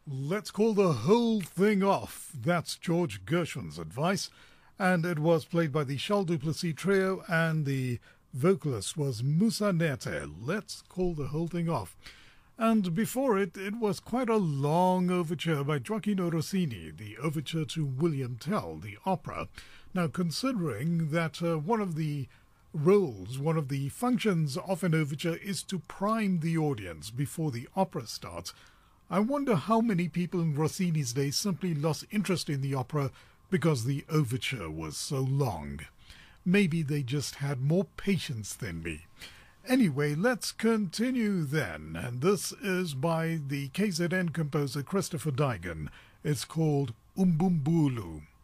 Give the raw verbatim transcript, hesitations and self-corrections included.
Let's call the whole thing off. That's George Gershwin's advice. And it was played by the Charles Duplessis Trio, and the vocalist was Moussa Nete. Let's call the whole thing off. And before it, it was quite a long overture by Gioacchino Rossini, the overture to William Tell, the opera. Now, considering that uh, one of the roles, one of the functions of an overture is to prime the audience before the opera starts, I wonder how many people in Rossini's day simply lost interest in the opera because the overture was so long. Maybe they just had more patience than me. Anyway, let's continue then, and this is by the K Z N composer Christopher Daigan. It's called Umbumbulu.